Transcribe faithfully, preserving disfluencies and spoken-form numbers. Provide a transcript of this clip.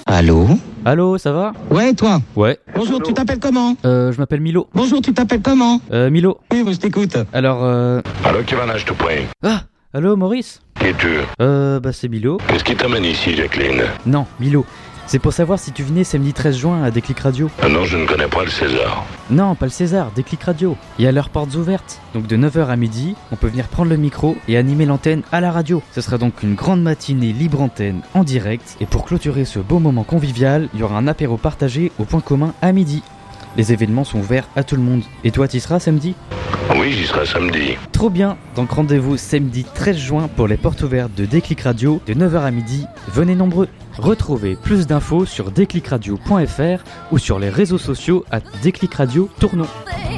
Allô? Allô, ça va? Ouais, toi? Ouais. Bonjour, tu t'appelles comment? Euh, je m'appelle Milo. Bonjour, tu t'appelles comment? Euh, Milo. Oui, moi je t'écoute. Alors, euh... Alors, qui va je te prie? Ah! Allô, Maurice? Qui es-tu? Euh, bah c'est Milo. Qu'est-ce qui t'amène ici, Jacqueline? Non, Milo. C'est pour savoir si tu venais samedi treize juin à Déclic Radio. Ah non, je ne connais pas le César. Non, pas le César, Déclic Radio. Il y a leurs portes ouvertes. Donc de neuf heures à midi, on peut venir prendre le micro et animer l'antenne à la radio. Ce sera donc une grande matinée libre antenne en direct. Et pour clôturer ce beau moment convivial, il y aura un apéro partagé au point commun à midi. Les événements sont ouverts à tout le monde. Et toi, t'y seras samedi? Oui, j'y serai samedi. Trop bien. Donc rendez-vous samedi treize juin pour les portes ouvertes de Déclic Radio de neuf heures à midi. Venez nombreux. Retrouvez plus d'infos sur déclic radio point f r ou sur les réseaux sociaux à Déclic Radio Tournon.